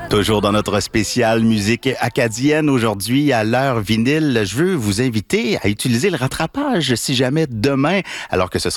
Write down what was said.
Toujours dans notre spécial musique acadienne aujourd'hui à l'heure vinyle, je veux vous inviter à utiliser le rattrapage si jamais demain, alors que ce sera